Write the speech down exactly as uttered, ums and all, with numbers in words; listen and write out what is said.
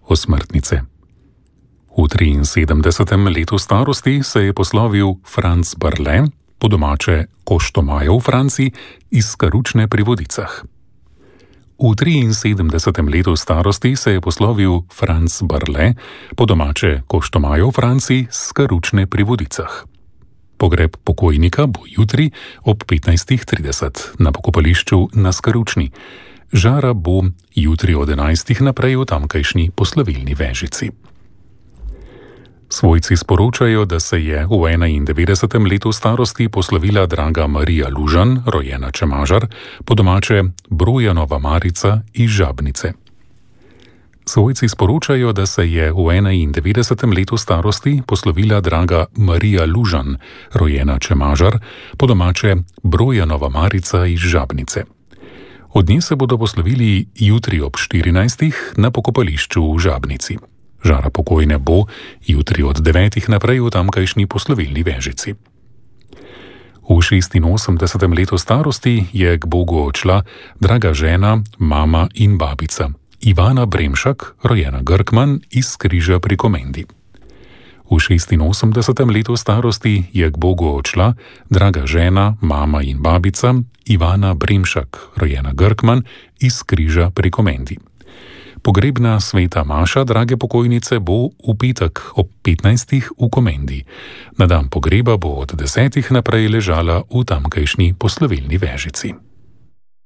osmrtnice. V triinsedemdesetem letu starosti se je poslovil Franz Barle, po domače Koštomajev Franci, iz Karučne pri Vodicah. V triinsedemdesetem letu starosti se je poslovil Franz Barle, po domače Koštomajev Franci, z Karučne pri Vodicah. Pogreb pokojnika bo jutri ob petnajstih trideset na pokopališču na Skaručni. Žara bo jutri od enajstih naprej v tamkajšnji poslovilni vežici. Svojci sporočajo, da se je v enaindevetdesetem letu starosti poslovila draga Marija Lužan, rojena Čemažar, po domače Brojanova Marica iz Žabnice. Svojci sporočajo, da se je v enaindevetdesetem letu starosti poslovila draga Marija Lužan, rojena Čemažar, po domače Brojanova Marica iz Žabnice. Od nje se bodo poslovili jutri ob štirinajstih na pokopališču v Žabnici. Žara pokojne bo jutri od devetih naprej v tamkajšnji poslovilni vežici. V šestinosemdesetem letu starosti je k Bogu odšla draga žena, mama in babica Ivana Bremšak, rojena Grkman iz Križa pri Komendi. V šestinosemdesetem letu starosti je k Bogu odšla draga žena, mama in babica Ivana Bremšak, rojena Grkman iz Križa pri Komendi. Pogrebna sveta maša drage pokojnice bo v petek ob petnajstih v Komendi. Na dan pogreba bo od desetih naprej ležala v tamkajšnji poslovilni vežici.